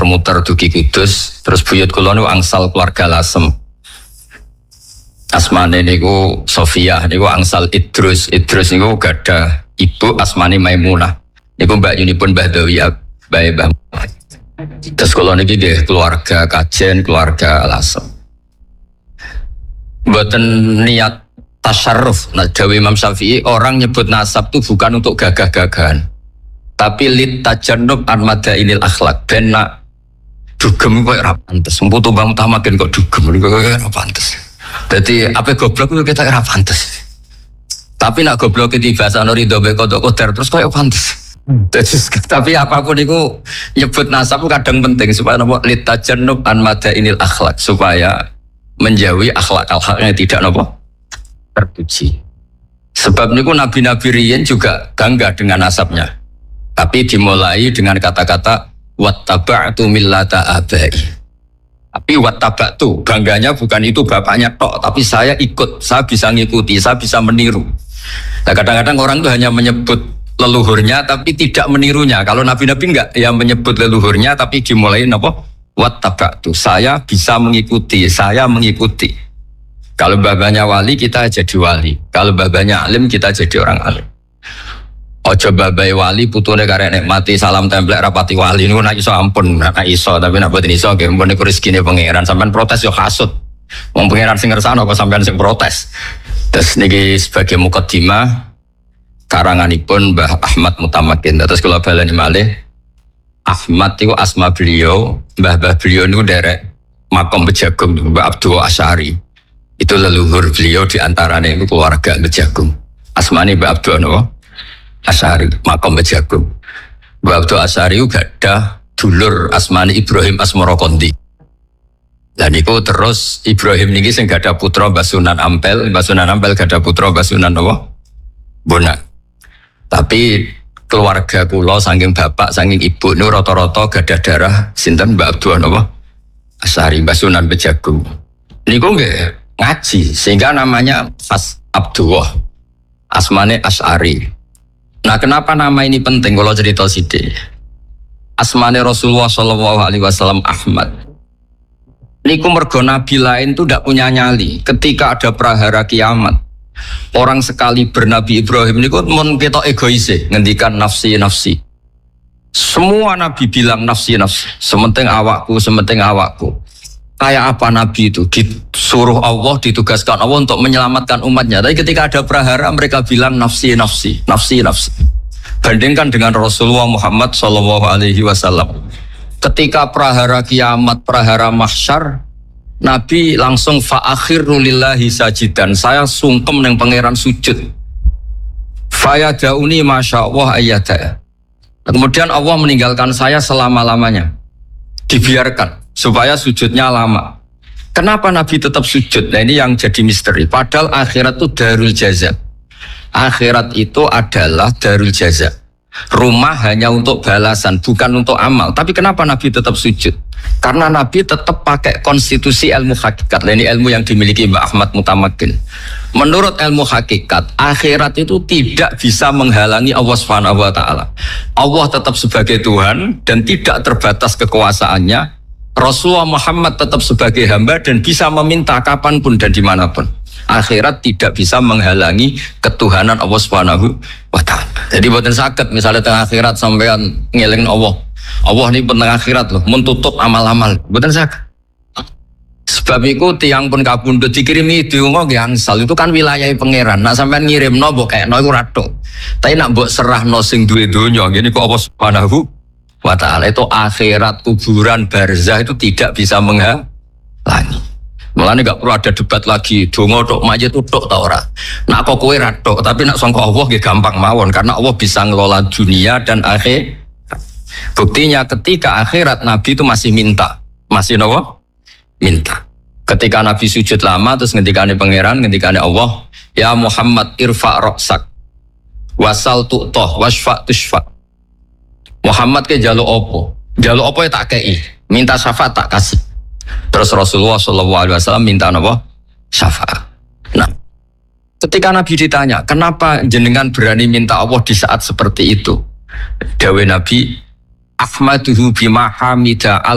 muter-muter dugi Kudus, terus buyut kula niku angsal keluarga Lasem. Asmane niku Sofia, niku angsal Idrus niku gadah ibu asmane Maimunah. Niku mbak yunipun Mbah Dawiyah, Mbah. Terus kula niki nggih keluarga Kajen, keluarga Lasem. Mboten niat tasyarruf. Nah, Dawi Imam Syafi'i, orang nyebut nasab itu bukan untuk gagah-gagahan, tapi lit tajannub an madainil akhlak. Ben nak dugem kok ora pantes. Mputu bang utamaken kok dugem kok ora pantes. Dadi ape goblok itu kita ora pantes. Tapi nak goblok iki bahasa ridho be kodok koder terus kok pantes. Tapi apapun itu nyebut nasab kadang penting supaya napa lit tajannub an madainil akhlak, supaya menjauhi akhlak-akhlak yang tidak napa terpuji. Sebab niku nabi-nabi riyen juga bangga dengan nasabnya. Tapi dimulai dengan kata-kata wattaba'tu millata abai. Tapi wattaba'tu bangganya bukan itu bapaknya tok, tapi saya ikut, saya bisa ngikuti, saya bisa meniru. Nah, kadang-kadang orang itu hanya menyebut leluhurnya tapi tidak menirunya. Kalau nabi-nabi enggak, ya menyebut leluhurnya tapi dimulai napa wattaba'tu, saya bisa mengikuti, saya mengikuti. Kalau babanya wali kita jadi wali, kalau babanya alim kita jadi orang alim. Ojo babai wali putune karek nikmati salam templek rapati wali niku nak iso ampun, nak iso tapi nak boten iso nggih mun niku rezekine pangeran. Sampean protes yo hasud. Wong pangeran sing ngersano kok sampean sing protes. Terus niki sebagai mukaddimah karanganipun Mbah Ahmad Mutamakin. Terus kula baleni malih Ahmad itu asma beliau, mbah-mbah beliau niku derek makom Bejagung Mbah Abdul Asy'ari. Itu leluhur beliau diantaranya itu keluarga Bejagung. Asmane Mbah Abdul Asy'ari, makom Bejagung. Mbah Abdul Asy'ari gadah dulur asmane Ibrahim Asmorokondi. Dan itu terus Ibrahim niki sing gadah putra Mbah Sunan Ampel gadah putra Mbah Sunan Bonak. Tapi keluarga kula saking bapak saking ibu niku rata-rata gadah darah sinten Mbah Abdul Asy'ari, Mbah Sunan Bejagung. Niku nggih ngaji sehingga namanya Abdullah, asmane Asy'ari. Nah, kenapa nama ini penting? Kalau cerita sithik, asmane Rasulullah SAW Ahmad. Niku mergo nabi lain tuh tidak punya nyali. Ketika ada prahara kiamat, orang sekali bernabi Ibrahim niku mun ketok egoise, ngendikan nafsi. Semua nabi bilang nafsi, sementing awakku. Kayak apa nabi itu? Disuruh Allah, ditugaskan Allah untuk menyelamatkan umatnya. Tapi ketika ada prahara mereka bilang nafsi. Bandingkan dengan Rasulullah Muhammad SAW. Ketika prahara kiamat, prahara mahsyar, Nabi langsung fa'akhiru lillahi sajidan. Saya sungkem neng pangeran sujud. Fayadauni masyaallah ayyada. Kemudian Allah meninggalkan saya selama-lamanya. Dibiarkan supaya sujudnya lama. Kenapa Nabi tetap sujud? Nah, ini yang jadi misteri. Padahal akhirat itu darul jaza. Akhirat itu adalah darul jaza. Rumah hanya untuk balasan, bukan untuk amal. Tapi kenapa Nabi tetap sujud? Karena Nabi tetap pakai konstitusi ilmu hakikat. Nah, ini ilmu yang dimiliki Mbak Ahmad Mutamakin. Menurut ilmu hakikat, akhirat itu tidak bisa menghalangi Allah SWT. Allah tetap sebagai Tuhan dan tidak terbatas kekuasaannya. Rasulullah Muhammad tetap sebagai hamba dan bisa meminta kapanpun dan dimanapun. Akhirat tidak bisa menghalangi ketuhanan Allah SWT. Jadi buatan sakit misalnya tengah akhirat sampean ngeleng Allah ini tengah akhirat loh, mentutup amal-amal, buatan sakit. Sebab itu tiang pun kabundut dikirimi diungo gangsal itu kan wilayah pangeran. Nak sampean ngirim no mbok kayak no iku rado. Tapi nak mbok serah no sing duwe donya ngene kok Allah Subhanahu wa ta'ala. Itu akhirat, kuburan, barzah itu tidak bisa menghalangi. Mulane gak perlu ada debat lagi, donga tok mayit tok ta ora. Nak kok kowe ra tok, tapi nak sangka Allah nggih gampang mawon karena Allah bisa ngelola dunia dan akhir. Buktinya ketika akhirat Nabi itu masih minta. Masih nopo? Minta. Ketika Nabi sujud lama terus ngendikane pangeran, ngendikane Allah, ya Muhammad irfa ra'sak. Wasal tu'toh wasfa tushfa. Muhammad ke jaluk opo? Jaluk opo ya tak kei. Minta syafaat tak kasih. Terus Rasulullah SAW minta apa? Syafaat. Nah, ketika Nabi ditanya, kenapa jenengan berani minta Allah di saat seperti itu? Dawe Nabi, Ahmaduhu bima hamida